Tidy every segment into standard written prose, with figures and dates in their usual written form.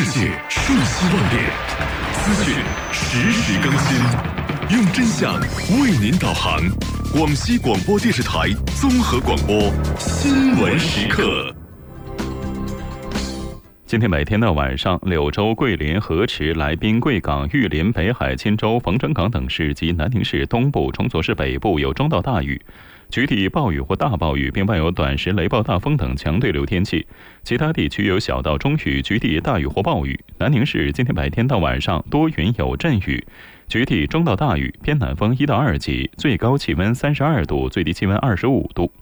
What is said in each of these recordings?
世界瞬息万变，资讯实时更新，用真相为您导航。广西广播电视台综合广播新闻时刻。今天每天的晚上，柳州、桂林、河池、来宾、贵港、玉林、北海、钦州、冯城港等市及南宁市东部、崇左市北部有中到大雨，局地暴雨或大暴雨，并伴有短时雷暴、大风等强对流天气。其他地区有小到中雨，局地大雨或暴雨。南宁市今天白天到晚上多云有阵雨，局地中到大雨，偏南风1到2级，最高气温32度，最低气温25度。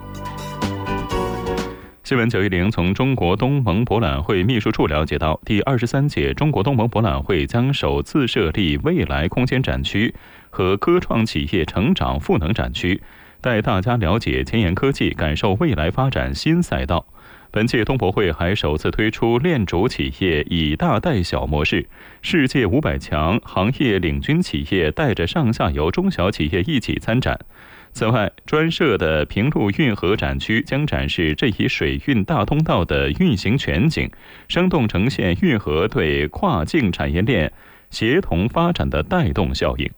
新闻910从中国东盟博览会秘书处了解到，第23届中国东盟博览会将首次设立未来空间展区和科创企业成长赋能展区，带大家了解前沿科技，感受未来发展新赛道。本届东博会还首次推出链主企业以大带小模式，世界500强行业领军企业带着上下游中小企业一起参展。此外，专设的平陆运河展区将展示这一水运大通道的运行全景，生动呈现运河对跨境产业链协同发展的带动效应。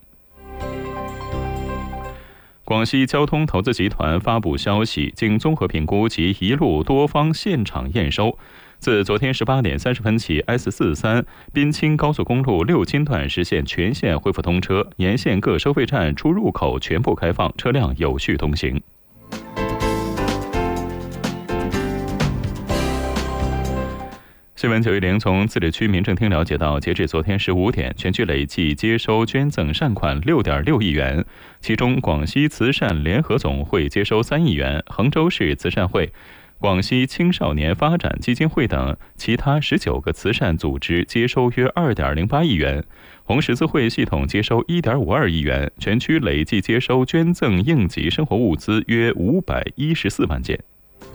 广西交通投资集团发布消息，经综合评估及一路多方现场验收，自昨天18点30分起 ，S43 滨青高速公路6津段实现全线恢复通车，沿线各收费站出入口全部开放，车辆有序通行。新闻910从自治区民政厅了解到，截至昨天15点，全区累计接收捐赠善款6.6亿元，其中广西慈善联合总会接收3亿元，衡州市慈善会、广西青少年发展基金会等其他19个慈善组织接收约2.08亿元，红十字会系统接收1.52亿元，全区累计接收捐赠应急生活物资约514万件。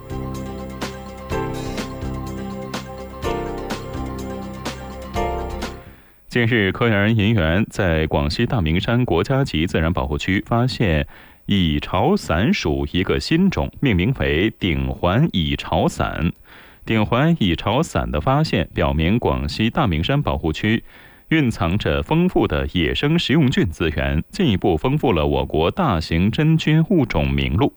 近日，科研人员在广西大明山国家级自然保护区发现蚁巢伞属一个新种，命名为顶环蚁巢伞。顶环蚁巢伞的发现表明，广西大明山保护区蕴藏着丰富的野生食用菌资源，进一步丰富了我国大型真菌物种名录。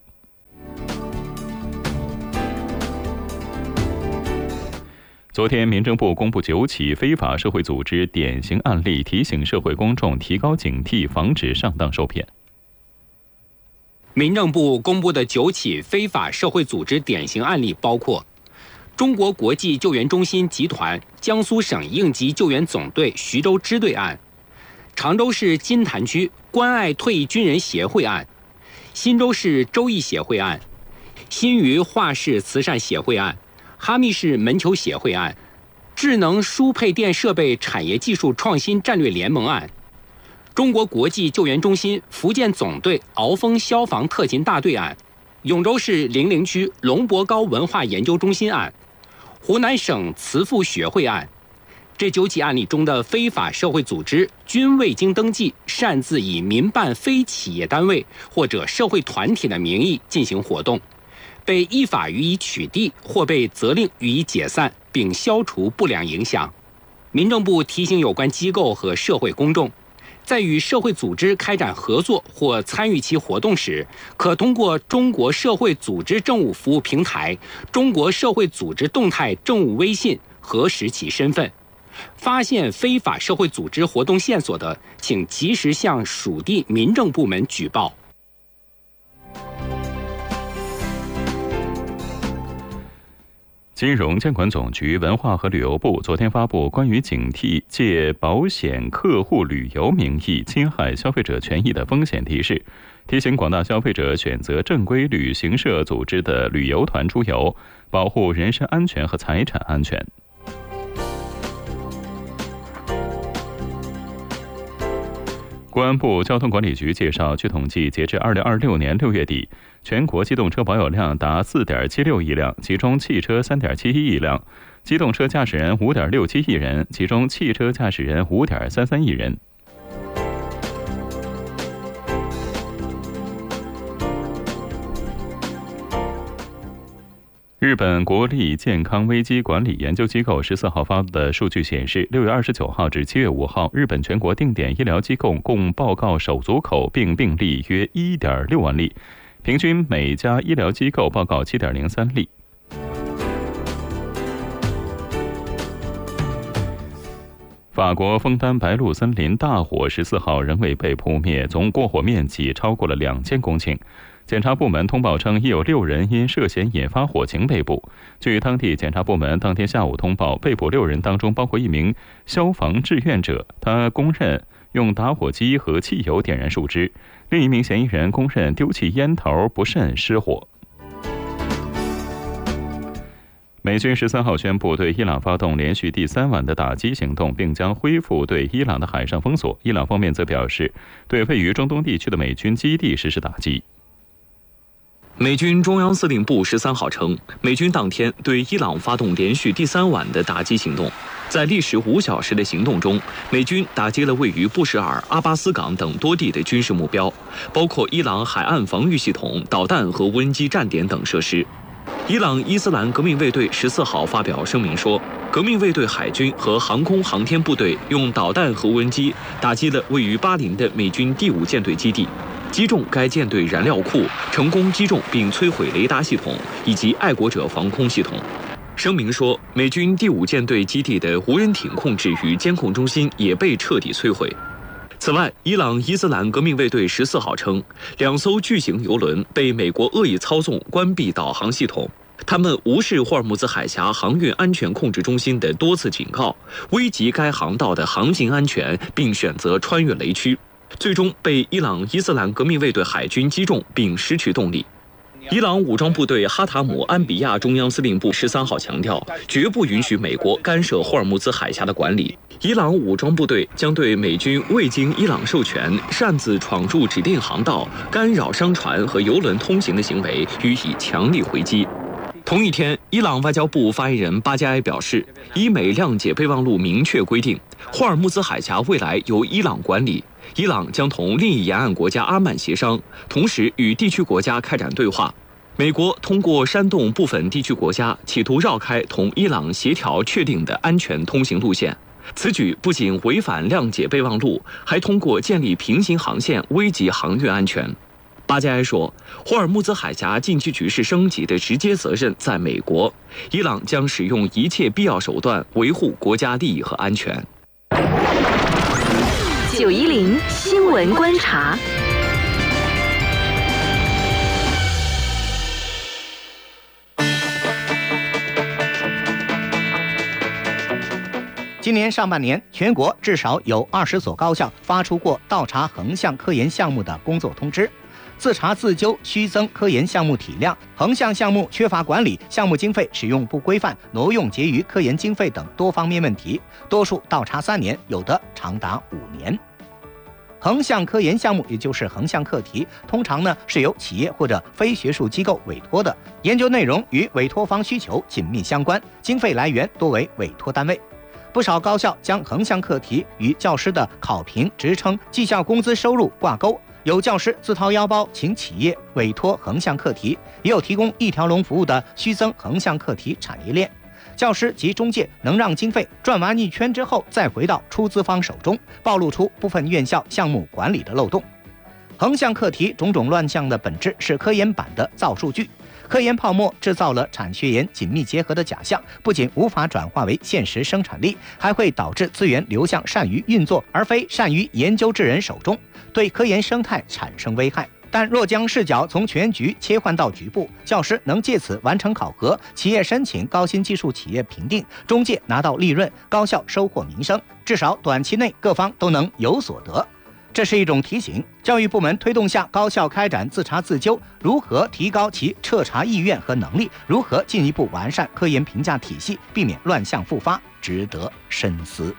昨天，民政部公布9起非法社会组织典型案例，提醒社会公众提高警惕，防止上当受骗。 民政部公布的9起非法社会组织典型案例包括：中国国际救援中心集团江苏省应急救援总队徐州支队案、常州市金坛区关爱退役军人协会案、新州市周易协会案、新余华市慈善协会案、哈密市门球协会案、智能输配电设备产业技术创新战略联盟案、中国国际救援中心福建总队鳌峰消防特勤大队案、永州市零陵区龙博高文化研究中心案、湖南省慈父学会案。这9起案例中的非法社会组织均未经登记，擅自以民办非企业单位或者社会团体的名义进行活动，被依法予以取缔或被责令予以解散，并消除不良影响。民政部提醒有关机构和社会公众，在与社会组织开展合作或参与其活动时，可通过中国社会组织政务服务平台、中国社会组织动态政务微信核实其身份。发现非法社会组织活动线索的，请及时向属地民政部门举报。 金融监管总局、文化和旅游部昨天发布关于警惕借保险客户旅游名义侵害消费者权益的风险提示，提醒广大消费者选择正规旅行社组织的旅游团出游，保护人身安全和财产安全。公安部交通管理局介绍，据统计，截至2026年6月底，全国机动车保有量达4.76亿辆，其中汽车3.71亿辆，机动车驾驶人5.67亿人，其中汽车驾驶人5.33亿人。日日本国立健康危机管理研究机构14号发布的数据显示，6月29号至7月5号，日本全国定点医疗机构共报告手足口并病例约 1.6 万例，平均每家医疗机构报告 7.03 例。法国枫丹白露森林大火14号仍未被扑灭，总过火面积超过了2000公顷。检察部门通报称，已有6人因涉嫌引发火情被捕。据当地检察部门当天下午通报，被捕6人当中包括一名消防志愿者，他供认用打火机和汽油点燃树枝；另一名嫌疑人供认丢弃烟头不慎失火。美军13号宣布对伊朗发动连续第3晚的打击行动，并将恢复对伊朗的海上封锁。伊朗方面则表示，对位于中东地区的美军基地实施打击。 美军中央司令部13号称，美军当天对伊朗发动连续第3晚的打击行动。在历时5小时的行动中，美军打击了位于布什尔、阿巴斯港等多地的军事目标，包括伊朗海岸防御系统、导弹和无人机站点等设施。伊朗伊斯兰革命卫队14号发表声明说，革命卫队海军和航空航天部队用导弹和无人机打击了位于巴林的美军第5舰队基地，击中该舰队燃料库，成功击中并摧毁雷达系统以及爱国者防空系统。声明说，美军第5舰队基地的无人艇控制与监控中心也被彻底摧毁。此外，伊朗伊斯兰革命卫队14号称，2艘巨型油轮被美国恶意操纵关闭导航系统，他们无视霍尔木兹海峡航运安全控制中心的多次警告，危及该航道的航行安全，并选择穿越雷区，最终被伊朗伊斯兰革命卫队海军击中并失去动力。伊朗武装部队哈塔姆安比亚中央司令部13号强调，绝不允许美国干涉霍尔木兹海峡的管理。伊朗武装部队将对美军未经伊朗授权擅自闯入指定航道、干扰商船和油轮通行的行为予以强力回击。同一天，伊朗外交部发言人巴加埃表示，伊美谅解备忘录明确规定，霍尔木兹海峡未来由伊朗管理，伊朗将同另一沿岸国家阿曼协商，同时与地区国家开展对话。美国通过煽动部分地区国家企图绕开同伊朗协调确定的安全通行路线，此举不仅违反谅解备忘录，还通过建立平行航线危及航运安全。巴加埃说，霍尔木兹海峡近期局势升级的直接责任在美国，伊朗将使用一切必要手段维护国家利益和安全。 910新闻观察。 今年上半年，全国至少有20所高校发出过倒查横向科研项目的工作通知。自查自纠需增科研项目体量，横向项目缺乏管理，项目经费使用不规范，挪用结余科研经费等多方面问题，多数倒查3年，有的长达5年。横向科研项目也就是横向课题，通常是由企业或者非学术机构委托的，研究内容与委托方需求紧密相关，经费来源多为委托单位。不少高校将横向课题与教师的考评、职称、绩效工资收入挂钩，有教师自掏腰包请企业委托横向课题，也有提供一条龙服务的虚增横向课题产业链。教师及中介能让经费转完一圈之后再回到出资方手中，暴露出部分院校项目管理的漏洞。横向课题种种乱象的本质是科研版的造数据，科研泡沫制造了产学研紧密结合的假象，不仅无法转化为现实生产力，还会导致资源流向善于运作而非善于研究之人手中，对科研生态产生危害。但若将视角从全局切换到局部，教师能借此完成考核，企业申请高新技术企业评定，中介拿到利润，高校收获名声，至少短期内各方都能有所得。这是一种提醒，教育部门推动下高校开展自查自纠，如何提高其彻查意愿和能力，如何进一步完善科研评价体系，避免乱象复发，值得深思。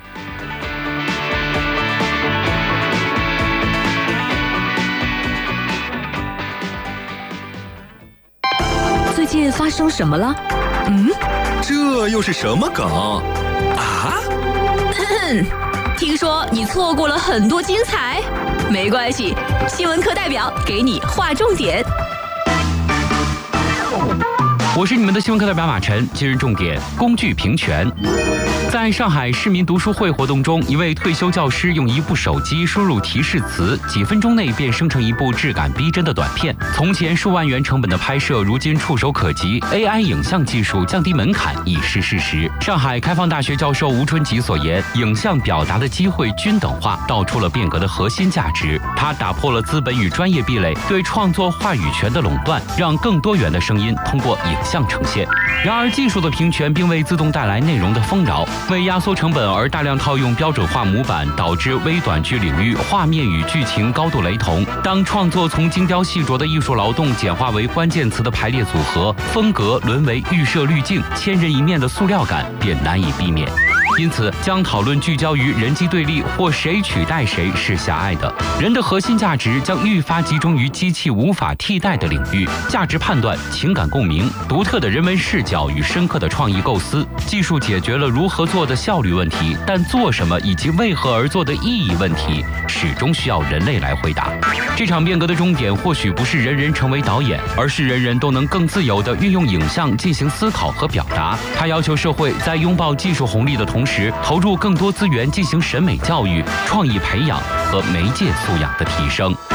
最近发生什么了？ 这又是什么梗啊？ 听说你错过了很多精彩，没关系，新闻课代表给你划重点。 我是你们的新闻课代表马晨。今日重点：工具平权。在上海市民读书会活动中，一位退休教师用一部手机输入提示词，几分钟内便生成一部质感逼真的短片。从前数万元成本的拍摄，如今触手可及 ，AI 影像技术降低门槛已是事实。上海开放大学教授吴春吉所言，影像表达的机会均等化，道出了变革的核心价值。它打破了资本与专业壁垒对创作话语权的垄断，让更多元的声音通过影像呈现。然而，技术的平权并未自动带来内容的丰饶，为压缩成本而大量套用标准化模板，导致微短剧领域画面与剧情高度雷同。当创作从精雕细琢的艺术劳动简化为关键词的排列组合，风格沦为预设滤镜，千人一面的塑料感便难以避免。因此，将讨论聚焦于人机对立或谁取代谁是狭隘的。人的核心价值将愈发集中于机器无法替代的领域，价值判断、情感共鸣、独特的人文视角与深刻的创意构思。技术解决了如何做的效率问题，但做什么以及为何而做的意义问题，始终需要人类来回答。这场变革的终点或许不是人人成为导演，而是人人都能更自由地运用影像进行思考和表达。它要求社会在拥抱技术红利的同时，投入更多资源进行审美教育、创意培养和媒介素养的提升。